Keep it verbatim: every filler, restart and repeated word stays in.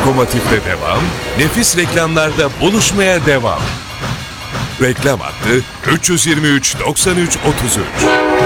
lokomotifte devam, nefis reklamlarda buluşmaya devam. Reklam hattı üç yüz yirmi üç doksan üç otuz üç.